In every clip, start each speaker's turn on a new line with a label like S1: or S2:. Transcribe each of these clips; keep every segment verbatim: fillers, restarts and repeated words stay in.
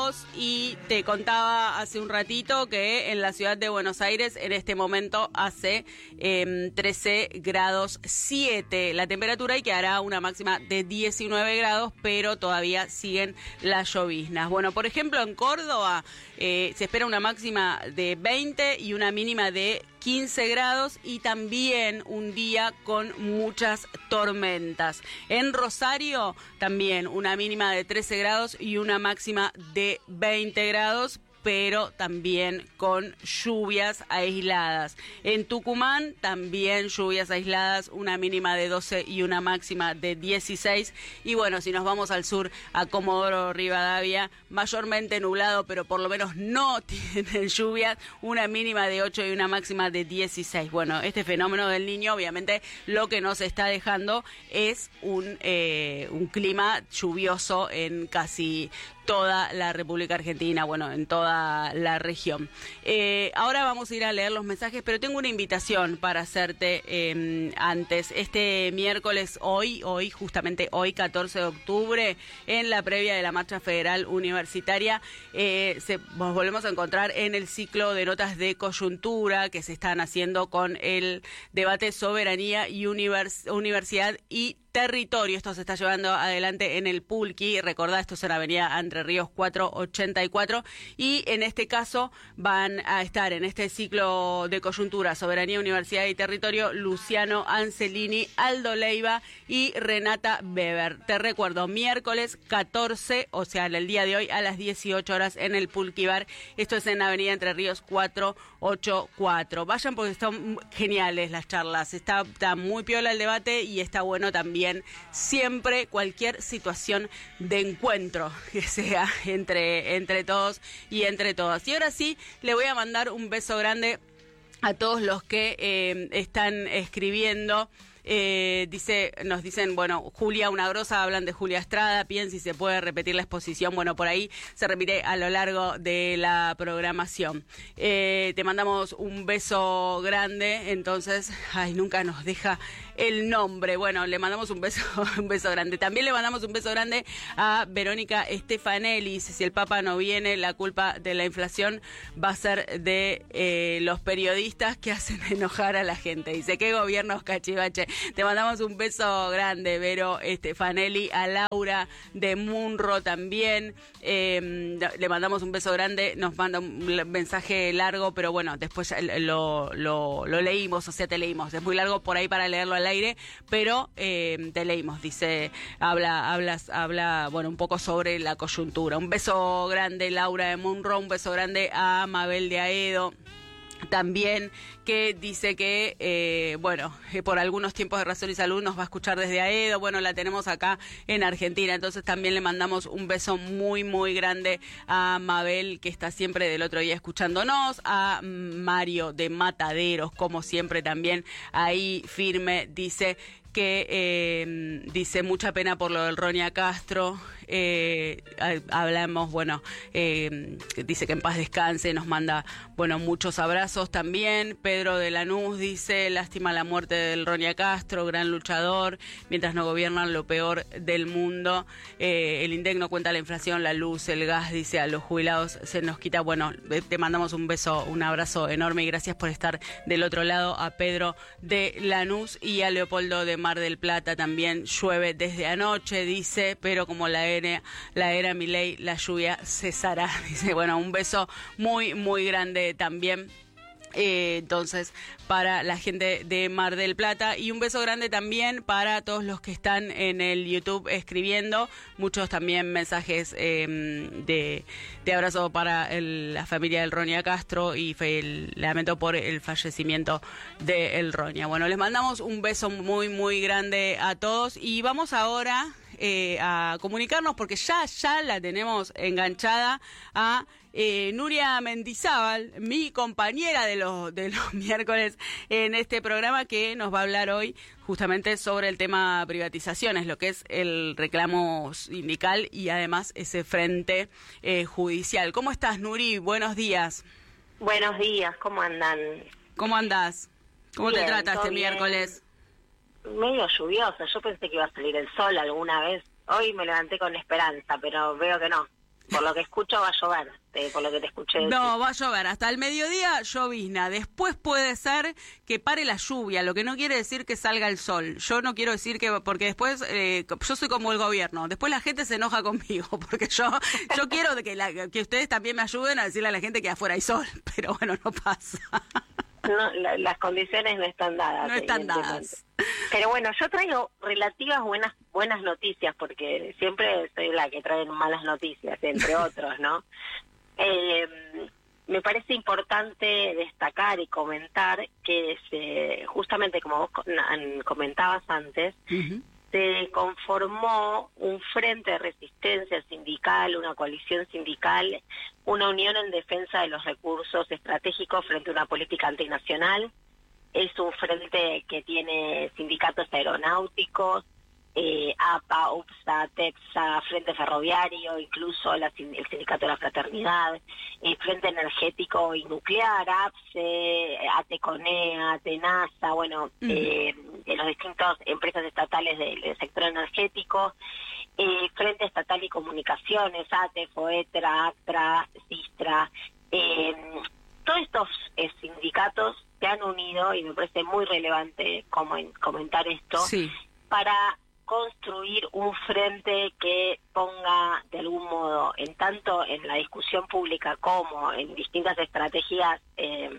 S1: grados y te contaba hace un ratito que en la ciudad de Buenos Aires en este momento hace eh, trece grados siete la temperatura y quedará una máxima de diecinueve grados, pero todavía siguen las lloviznas. Bueno, por ejemplo, en Córdoba eh, se espera una máxima de veinte y una mínima de quince grados y también un día con muchas tormentas. En Rosario también una mínima de trece grados y una máxima de veinte grados, pero también con lluvias aisladas. En Tucumán también lluvias aisladas, una mínima de doce y una máxima de dieciséis. Y bueno, si nos vamos al sur, a Comodoro Rivadavia, mayormente nublado, pero por lo menos no tienen lluvias, una mínima de ocho y una máxima de dieciséis. Bueno, este fenómeno del Niño, obviamente, lo que nos está dejando es un, eh, un clima lluvioso en casi toda la República Argentina, bueno, en toda la región. Eh, ahora vamos a ir a leer los mensajes, pero tengo una invitación para hacerte eh, antes. Este miércoles, hoy, hoy, justamente hoy, catorce de octubre, en la previa de la Marcha Federal Universitaria, eh, se, nos volvemos a encontrar en el ciclo de notas de coyuntura que se están haciendo con el debate Soberanía y univers, Universidad y Territorio. Esto se está llevando adelante en el Pulqui. Recordá, esto es en Avenida Entre Ríos cuatrocientos ochenta y cuatro. Y en este caso van a estar en este ciclo de coyuntura Soberanía, Universidad y Territorio Luciano Ancelini, Aldo Leiva y Renata Weber. Te recuerdo, miércoles catorce, o sea, el día de hoy a las dieciocho horas en el Pulqui Bar. Esto es en Avenida Entre Ríos cuatrocientos ochenta y cuatro. Vayan porque están geniales las charlas. Está, está muy piola el debate y está bueno también siempre cualquier situación de encuentro que sea entre, entre todos y entre todas. Y ahora sí, le voy a mandar un beso grande a todos los que eh, están escribiendo. Eh, dice, nos dicen, bueno, Julia una grosa, hablan de Julia Estrada, piden si se puede repetir la exposición. Bueno, por ahí se repite a lo largo de la programación. Eh, te mandamos un beso grande, entonces, ay, nunca nos deja el nombre. Bueno, le mandamos un beso, un beso grande. También le mandamos un beso grande a Verónica Stefanelli. Si el Papa no viene, la culpa de la inflación va a ser de eh, los periodistas que hacen enojar a la gente. Dice, ¿qué gobiernos cachivache? Te mandamos un beso grande, Vero Stefanelli, a Laura de Munro también. Eh, le mandamos un beso grande, nos manda un mensaje largo, pero bueno, después lo, lo, lo leímos, o sea, te leímos. Es muy largo por ahí para leerlo al aire, pero eh, te leímos. Dice, habla, hablas, habla, bueno, un poco sobre la coyuntura. Un beso grande, Laura de Munro, un beso grande a Mabel de Aedo. También que dice que, eh, bueno, eh, por algunos tiempos de Razón y Salud nos va a escuchar desde Aedo. Bueno, la tenemos acá en Argentina, entonces también le mandamos un beso muy, muy grande a Mabel, que está siempre del otro día escuchándonos, a Mario de Mataderos, como siempre también ahí firme, dice que eh, dice mucha pena por lo del Ronia Castro. Eh, hablamos, bueno, eh, dice que en paz descanse, nos manda, bueno, muchos abrazos también. Pedro de Lanús dice, lástima la muerte del Ronia Castro, gran luchador, mientras no gobiernan lo peor del mundo. Eh, el INDEC no cuenta la inflación, la luz, el gas, dice, a los jubilados se nos quita. Bueno, te mandamos un beso, un abrazo enorme y gracias por estar del otro lado. A Pedro de Lanús y a Leopoldo de Mar del Plata también. Llueve desde anoche, dice, pero como la era, la era Milei, la lluvia cesará. Dice, bueno, un beso muy, muy grande también. Eh, entonces, para la gente de Mar del Plata, y un beso grande también para todos los que están en el YouTube escribiendo, muchos también mensajes eh, de, de abrazo para el, la familia del Ronia Castro y el lamento por el fallecimiento de el Ronia. Bueno, les mandamos un beso muy muy grande a todos y vamos ahora eh, a comunicarnos porque ya ya la tenemos enganchada a Eh, Nuria Mendizábal, mi compañera de los de los miércoles en este programa, que nos va a hablar hoy justamente sobre el tema privatizaciones, lo que es el reclamo sindical y además ese frente eh, judicial. ¿Cómo estás, Nuri? Buenos días.
S2: Buenos días, ¿cómo andan?
S1: ¿Cómo andás? ¿Cómo
S2: bien,
S1: te trata este
S2: bien.
S1: miércoles?
S2: Medio lluviosa, yo pensé que iba a salir el sol alguna vez. Hoy me levanté con esperanza, pero veo que no. por lo que escucho va a llover, eh, por lo que te escuché decir.
S1: No, va a llover. Hasta el mediodía llovizna. Después puede ser que pare la lluvia, lo que no quiere decir que salga el sol. Yo no quiero decir que, porque después, eh, yo soy como el gobierno. Después la gente se enoja conmigo, porque yo yo quiero que, la, que ustedes también me ayuden a decirle a la gente que afuera hay sol. Pero bueno, no pasa.
S2: No, la, las condiciones no están dadas.
S1: No están dadas.
S2: Pero bueno, yo traigo relativas buenas buenas noticias, porque siempre soy la que trae malas noticias, entre otros, ¿no? Eh, me parece importante destacar y comentar que se, justamente como vos comentabas antes, uh-huh. se conformó un frente de resistencia sindical, una coalición sindical, una unión en defensa de los recursos estratégicos frente a una política antinacional. Es un frente que tiene sindicatos aeronáuticos, eh, A P A, U P S A, TEPSA, Frente Ferroviario, incluso la, el Sindicato de la Fraternidad, el Frente Energético y Nuclear, A P S E, ATECONEA, TENASA, bueno, uh-huh. eh, de las distintas empresas estatales del, del sector energético, eh, Frente Estatal y Comunicaciones, ATE, FOETRA, ACTRA, SISTRA, eh, todos estos eh, sindicatos se han unido, y me parece muy relevante como en comentar esto,
S1: sí.
S2: para construir un frente que ponga de algún modo, en tanto en la discusión pública como en distintas estrategias eh,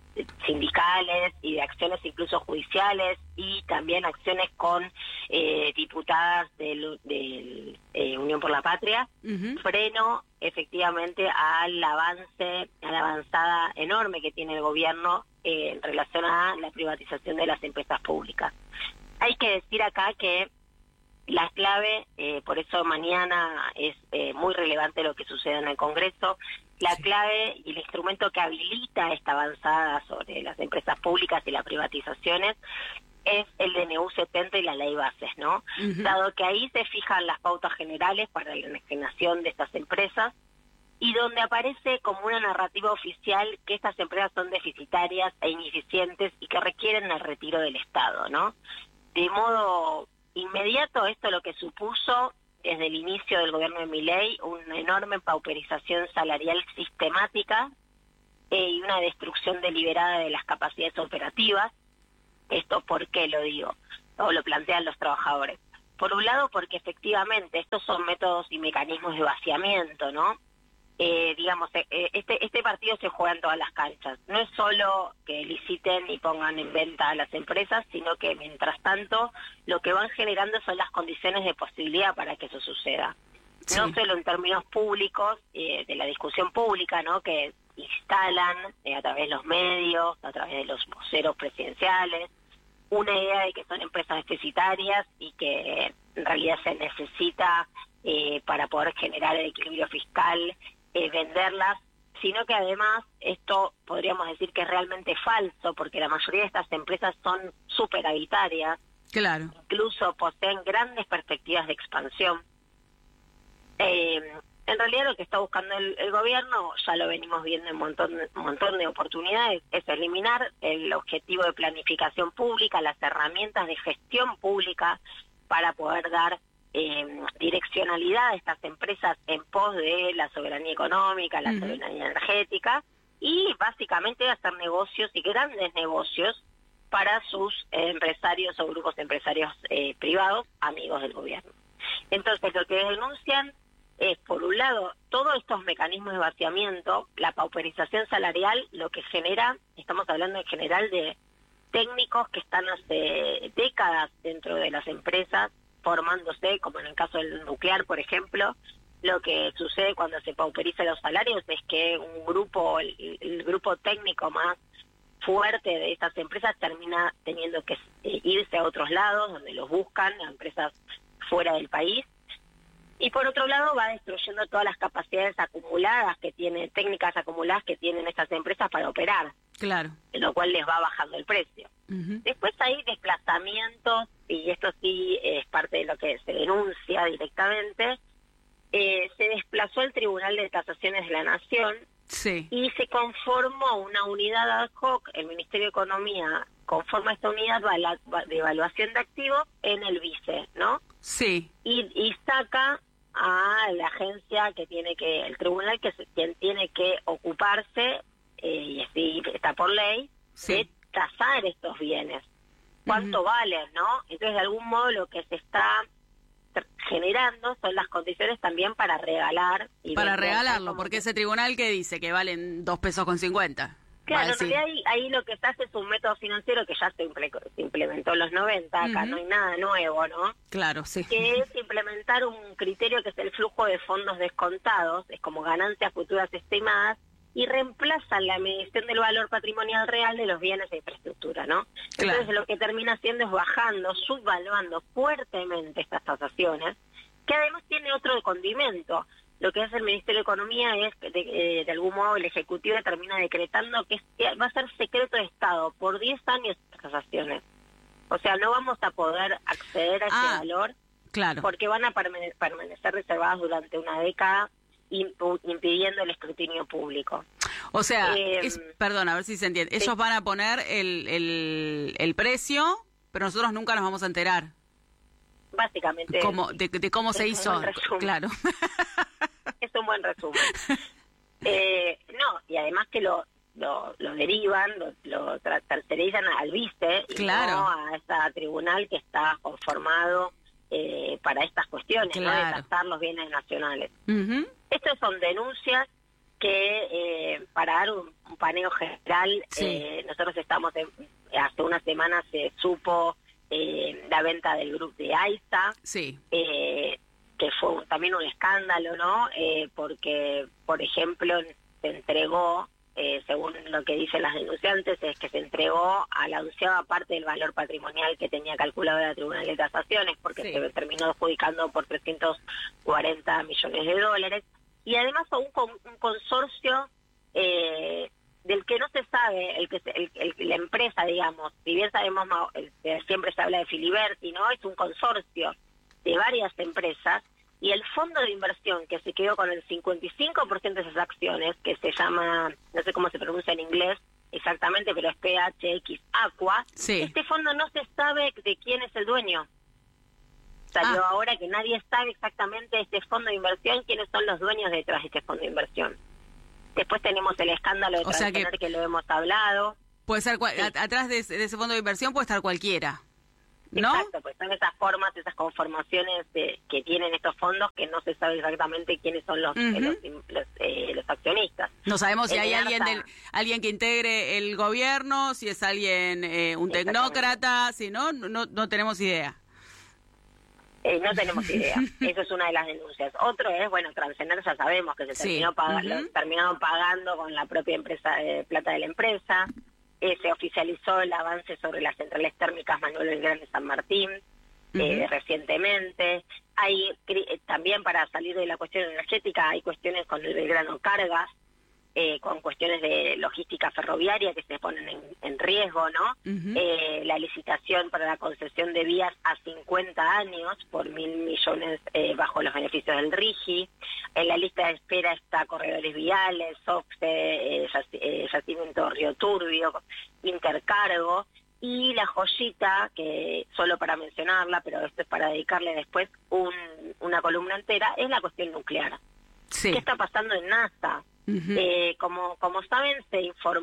S2: sindicales y de acciones incluso judiciales, y también acciones con eh, diputadas de, de eh, Unión por la Patria, uh-huh. freno efectivamente al avance, a la avanzada enorme que tiene el gobierno eh, en relación a la privatización de las empresas públicas. Hay que decir acá que la clave, eh, por eso mañana es eh, muy relevante lo que sucede en el Congreso, la sí. clave y el instrumento que habilita esta avanzada sobre las empresas públicas y las privatizaciones es el D N U setenta y la ley bases, ¿no? Uh-huh. Dado que ahí se fijan las pautas generales para la enajenación de estas empresas, y donde aparece como una narrativa oficial que estas empresas son deficitarias e ineficientes y que requieren el retiro del Estado, ¿no? De modo inmediato, esto lo que supuso desde el inicio del gobierno de Milei una enorme pauperización salarial sistemática eh, y una destrucción deliberada de las capacidades operativas. ¿Esto por qué lo digo? O lo plantean los trabajadores. Por un lado, porque efectivamente estos son métodos y mecanismos de vaciamiento, ¿no? Eh, digamos, eh, este este partido se juega en todas las canchas. No es solo que liciten y pongan en venta a las empresas, sino que mientras tanto lo que van generando son las condiciones de posibilidad para que eso suceda. Sí. No solo en términos públicos, eh, de la discusión pública, ¿no? Que instalan eh, a través de los medios, a través de los voceros presidenciales, una idea de que son empresas deficitarias y que en realidad se necesita eh, para poder generar el equilibrio fiscal, Eh, venderlas, sino que además esto podríamos decir que es realmente falso, porque la mayoría de estas empresas son superavitarias,
S1: claro.
S2: incluso poseen grandes perspectivas de expansión. Eh, en realidad lo que está buscando el, el gobierno, ya lo venimos viendo en un montón, un montón de oportunidades, es eliminar el objetivo de planificación pública, las herramientas de gestión pública para poder dar Eh, direccionalidad a estas empresas en pos de la soberanía económica, la uh-huh. soberanía energética, y básicamente hacer negocios y grandes negocios para sus eh, empresarios o grupos empresarios eh, privados, amigos del gobierno. Entonces lo que denuncian es, por un lado, todos estos mecanismos de vaciamiento, la pauperización salarial, lo que genera, estamos hablando en general de técnicos que están hace décadas dentro de las empresas, formándose, como en el caso del nuclear, por ejemplo. Lo que sucede cuando se pauperizan los salarios es que un grupo, el, el grupo técnico más fuerte de estas empresas termina teniendo que eh, irse a otros lados, donde los buscan, a empresas fuera del país. Y por otro lado va destruyendo todas las capacidades acumuladas que tiene, técnicas acumuladas que tienen estas empresas para operar.
S1: Claro.
S2: Lo cual les va bajando el precio. Uh-huh. Después hay desplazamientos, y esto sí es parte de lo que se denuncia directamente. Eh, se desplazó el Tribunal de Tasaciones de la Nación,
S1: sí.
S2: y se conformó una unidad ad hoc, el Ministerio de Economía conforma esta unidad de evaluación de activos en el vice, ¿no?
S1: Sí.
S2: Y, y saca a la agencia que tiene que, el tribunal que es quien tiene que ocuparse, eh, y así está por ley,
S1: sí.
S2: de tasar estos bienes. ¿Cuánto uh-huh. valen, no? Entonces, de algún modo, lo que se está generando son las condiciones también para regalar. Y
S1: para regalarlo, porque que... ese tribunal que dice que valen dos pesos con cincuenta.
S2: Claro, en realidad ahí, ahí lo que se hace es un método financiero que ya se, imple- se implementó en los noventa, acá uh-huh. no hay nada nuevo, ¿no?
S1: Claro, sí.
S2: Que es implementar un criterio que es el flujo de fondos descontados, es como ganancias futuras estimadas, y reemplazan la medición del valor patrimonial real de los bienes de infraestructura, ¿no?
S1: Claro.
S2: Entonces lo que termina haciendo es bajando, subvaluando fuertemente estas tasaciones, que además tiene otro condimento. Lo que hace el Ministerio de Economía es, de, eh, de algún modo, el Ejecutivo termina decretando que, es, que va a ser secreto de Estado por diez años estas tasaciones. O sea, no vamos a poder acceder a ese
S1: ah,
S2: valor
S1: claro.
S2: porque van a permane- permanecer reservadas durante una década, impidiendo el escrutinio público.
S1: O sea,
S2: eh,
S1: es, perdón, a ver si se entiende.
S2: sí.
S1: Ellos van a poner el, el, el precio, pero nosotros nunca nos vamos a enterar.
S2: Básicamente.
S1: Como, de, de cómo se hizo. Claro.
S2: Es un buen resumen. eh, no, y además que lo lo, lo derivan, lo, lo tercerizan al vice y
S1: claro.
S2: no a ese tribunal que está conformado eh, para estas cuestiones,
S1: claro.
S2: ¿no? De tasar los bienes nacionales.
S1: Uh-huh.
S2: Estas son denuncias que, eh, para dar un, un paneo general,
S1: sí.
S2: eh, nosotros estamos, en, hace unas semanas se supo eh, la venta del grupo de AISA,
S1: sí.
S2: eh, que fue un, también un escándalo, ¿no? Eh, porque, por ejemplo, se entregó, eh, según lo que dicen las denunciantes, es que se entregó a la onceava parte del valor patrimonial que tenía calculado la Tribunal de Tasaciones, porque
S1: sí.
S2: se terminó adjudicando por trescientos cuarenta millones de dólares, y además fue un, un consorcio eh, del que no se sabe, el que se, el, el, la empresa, digamos, si bien sabemos, el, siempre se habla de Filiberti, ¿no? Es un consorcio de varias empresas, y el fondo de inversión que se quedó con el cincuenta y cinco por ciento de esas acciones, que se llama, no sé cómo se pronuncia en inglés exactamente, pero es P H X Aqua,
S1: sí.
S2: este fondo no se sabe de quién es el dueño. Salió ah. ahora que nadie sabe exactamente de este fondo de inversión, quiénes son los dueños detrás de este fondo de inversión. Después tenemos el escándalo de Transener, que... que lo hemos hablado.
S1: Puede ser, sí. a, atrás de ese, de ese fondo de inversión puede estar cualquiera, ¿no?
S2: Exacto, pues son esas formas, esas conformaciones de, que tienen estos fondos que no se sabe exactamente quiénes son los uh-huh. eh, los, los, eh, los accionistas.
S1: No sabemos si
S2: el
S1: hay
S2: Arsa...
S1: alguien del, alguien que integre el gobierno, si es alguien, eh, un tecnócrata, si no, no, no tenemos idea.
S2: Eh, no tenemos idea. Eso es una de las denuncias. Otro es, bueno, Transener ya sabemos que se
S1: sí.
S2: terminó pagando, uh-huh. terminaron pagando con la propia empresa, eh, plata de la empresa. Eh, se oficializó el avance sobre las centrales térmicas Manuel Belgrano de San Martín uh-huh. eh, recientemente. Hay eh, también, para salir de la cuestión energética, hay cuestiones con el Belgrano Cargas, eh, con cuestiones de logística ferroviaria que se ponen en, en riesgo, ¿no? Uh-huh. Eh, la licitación para la concesión de vías a cincuenta años por mil millones eh, bajo los beneficios del RIGI. En la lista de espera está Corredores Viales, SOFCE, eh, eh, Yacimiento Río Turbio, Intercargo, y la joyita, que solo para mencionarla, pero esto es para dedicarle después un, una columna entera, es la cuestión nuclear.
S1: Sí.
S2: ¿Qué está pasando en NASA? Uh-huh. Eh, como, como saben, se informó